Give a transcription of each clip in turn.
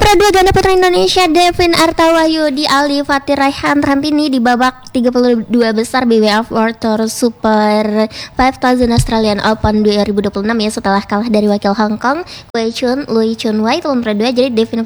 Nomor 2 ganda putra Indonesia Devin Artawahyu di Ali Fatih Raihan Rantini di babak 32 besar BWF World Tour Super 5000 Australian Open 2026 ya, setelah kalah dari wakil Hong Kong Lui Chun Wai nomor 2. Jadi Devin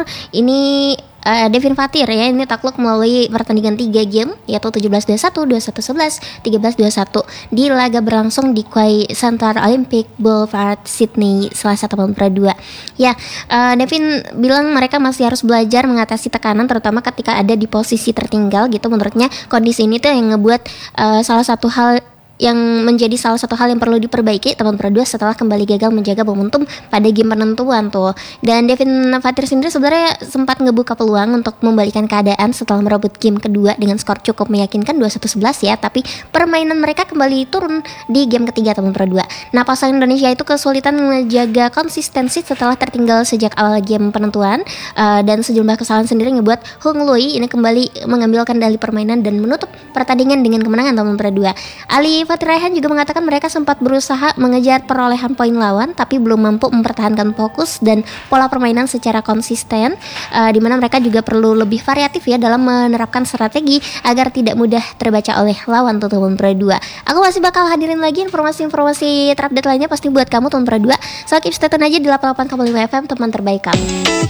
Fatir ya ini takluk melalui pertandingan 3 game yaitu 17-21, 21-11, 13-21 di laga berlangsung di Quay Center Olympic Boulevard Sydney Selasa tahun 2. Ya, Devin bilang mereka masih harus belajar mengatasi tekanan terutama ketika ada di posisi tertinggal gitu. Menurutnya kondisi ini tuh yang ngebuat salah satu hal yang perlu diperbaiki teman berdua setelah kembali gagal menjaga momentum pada game penentuan tuh. Dan Devin Fatir sendiri sebenarnya sempat ngebuka peluang untuk membalikan keadaan setelah merebut game kedua dengan skor cukup meyakinkan 21-11 ya, tapi permainan mereka kembali turun di game ketiga teman berdua. Nah, pasangan Indonesia itu kesulitan menjaga konsistensi setelah tertinggal sejak awal game penentuan, dan sejumlah kesalahan sendiri ngebuat Hung Lui ini kembali mengambil kendali permainan dan menutup pertandingan dengan kemenangan teman berdua. Ali Fatih Raihan juga mengatakan mereka sempat berusaha mengejar perolehan poin lawan tapi belum mampu mempertahankan fokus dan pola permainan secara konsisten, di mana mereka juga perlu lebih variatif ya dalam menerapkan strategi agar tidak mudah terbaca oleh lawan teman berdua. Aku masih bakal hadirin lagi informasi-informasi terupdate lainnya pasti buat kamu teman berdua. So keep stay tune aja di 88,5 FM teman terbaik kamu.